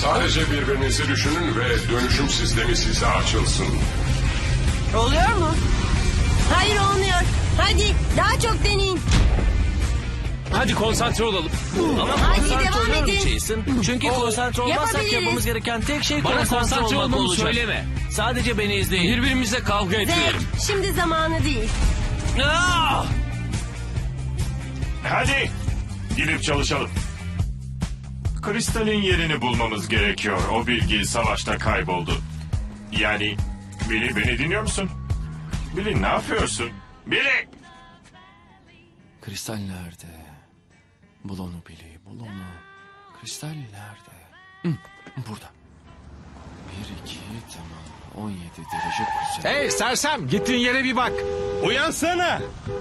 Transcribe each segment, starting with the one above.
Sadece birbirinizi düşünün ve dönüşüm sistemi size açılsın. Oluyor mu? Hayır olmuyor. Hadi daha çok deneyin. Hadi konsantre olalım. Ama Hadi konsantre devam olur edin. Jason. Çünkü konsantre olmazsak Yapabiliriz. yapmamız gereken tek şey Bana konsantre olmak olmamı olacak. söyleme. Sadece beni izleyin. Birbirimize kavga etmeyelim. Zek, şimdi zamanı değil. Ah! Hadi gidip çalışalım. Kristal'in yerini bulmamız gerekiyor. O bilgi savaşta kayboldu. Yani Billy, beni dinliyor musun? Billy, ne yapıyorsun? Billy! Kristal nerede? Bul onu Billy, bul onu. Kristal nerede? Hı, burada. 1, 2, tamam. 17 derece kuzey. Hey sersem, gittiğin yere bir bak. Uyansana.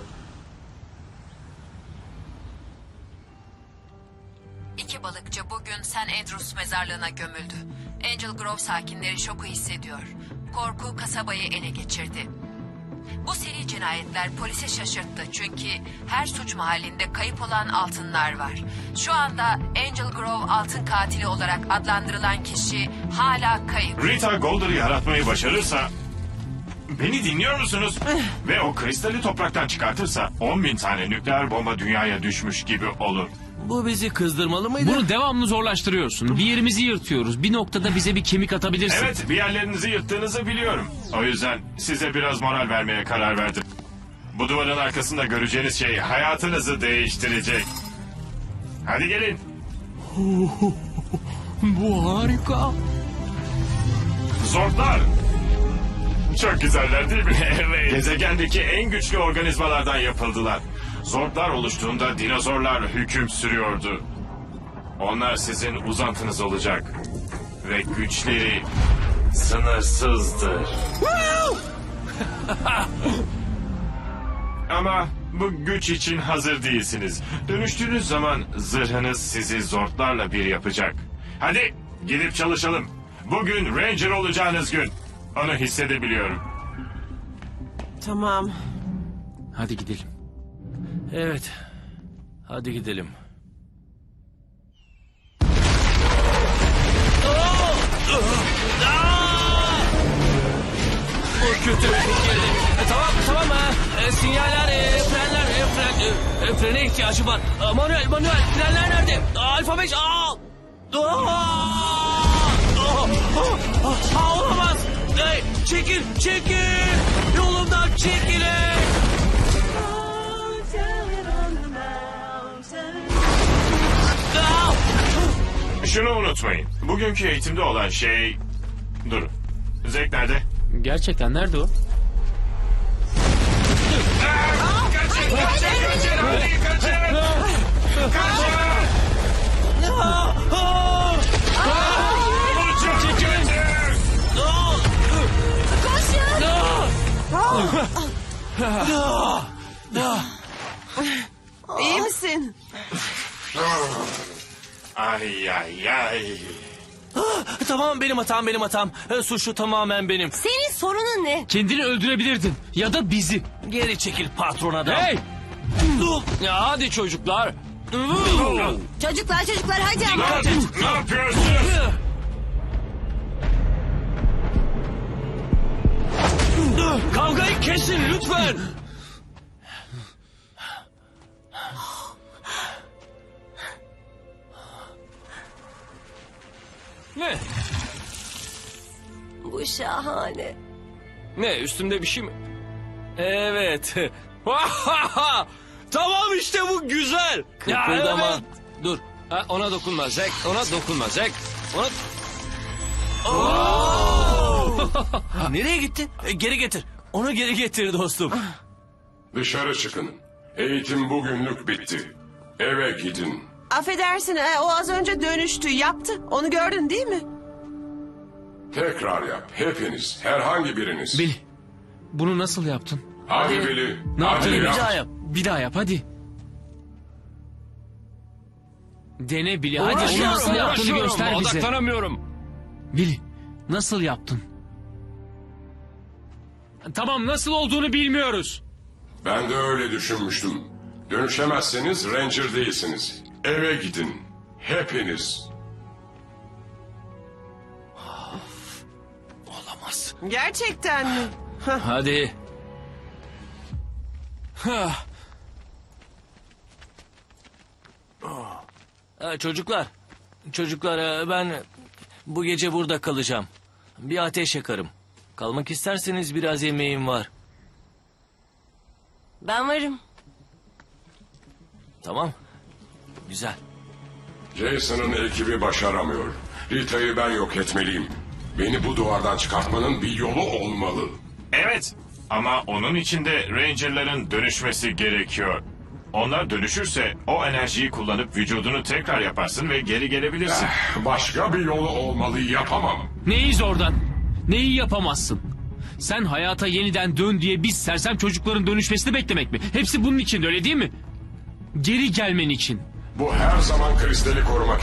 İki balıkçı bugün St. Andrews mezarlığına gömüldü. Angel Grove sakinleri şoku hissediyor. Korku kasabayı ele geçirdi. Bu seri cinayetler polise şaşırttı çünkü her suç mahallinde kayıp olan altınlar var. Şu anda Angel Grove altın katili olarak adlandırılan kişi hala kayıp. Rita Golder'ı yaratmayı başarırsa... Beni dinliyor musunuz? Ve o kristali topraktan çıkartırsa 10.000 tane nükleer bomba dünyaya düşmüş gibi olur. Bu bizi kızdırmalı mıydı? Bunu devamlı zorlaştırıyorsun. Bir yerimizi yırtıyoruz. Bir noktada bize bir kemik atabilirsin. Evet, bir yerlerinizi yırttığınızı biliyorum. O yüzden size biraz moral vermeye karar verdim. Bu duvarın arkasında göreceğiniz şey hayatınızı değiştirecek. Hadi gelin. Bu harika. Zortlar. Çok güzeller değil mi? Evet. Gezegendeki en güçlü organizmalardan yapıldılar. Zortlar oluştuğunda dinozorlar hüküm sürüyordu. Onlar sizin uzantınız olacak. Ve güçleri sınırsızdır. Ama bu güç için hazır değilsiniz. Dönüştüğünüz zaman zırhınız sizi zortlarla bir yapacak. Hadi gidip çalışalım. Bugün Ranger olacağınız gün. Onu hissedebiliyorum. Tamam. Hadi gidelim. Evet. Hadi gidelim. Bu kötü. Tamam ha. Sinyaller, frene ihtiyacı var. Manuel, frenler nerede? Alfa 5. Olamaz. Çekil. Yolumdan çekilin. Şunu unutmayın. Bugünkü eğitimde olan şey... Durun. Zek nerede? Gerçekten nerede o? İyi misin? Ay. Tamam, benim hatam. Suçlu tamamen benim. Senin sorunun ne? Kendini öldürebilirdin. Ya da bizi. Geri çekil patron adam. Hey! Ya hadi çocuklar. Çocuklar hadi ama. Ne yapıyorsun? Kavgayı kesin lütfen. Ne? Bu şahane. Ne, üstümde bir şey mi? Evet. Tamam, işte bu güzel. Kıpırdama. evet. Dur. Ha, ona dokunma Zek. Ona... Nereye gitti? Geri getir. Onu geri getir dostum. Dışarı çıkın. Eğitim bugünlük bitti. Eve gidin. Affedersin, o az önce dönüştü. Yaptı. Onu gördün değil mi? Tekrar yap. Hepiniz. Herhangi biriniz. Billy, bunu nasıl yaptın? Hadi Billy. Ne yaptın? Hadi Bir yap. daha yap. Bir daha yap hadi. Dene Billy. Hadi onu nasıl yaptığını göster bize. Odaklanamıyorum. Billy, nasıl yaptın? Tamam, nasıl olduğunu bilmiyoruz. Ben de öyle düşünmüştüm. Dönüşemezseniz Ranger değilsiniz. Eve gidin. Hepiniz. Gerçekten mi? Hadi. Çocuklar ben bu gece burada kalacağım. Bir ateş yakarım. Kalmak isterseniz biraz yemeğim var. Ben varım. Tamam. Güzel. Jason'ın ekibi başaramıyor. Rita'yı ben yok etmeliyim. Beni bu duvardan çıkartmanın bir yolu olmalı. Evet ama onun için de Ranger'ların dönüşmesi gerekiyor. Onlar dönüşürse o enerjiyi kullanıp vücudunu tekrar yaparsın ve geri gelebilirsin. Başka bir yolu olmalı, yapamam. Neyiz oradan? Neyi yapamazsın? Sen hayata yeniden dön diye biz sersem çocukların dönüşmesini beklemek mi? Hepsi bunun için öyle değil mi? Geri gelmen için. Bu her zaman kristali korumak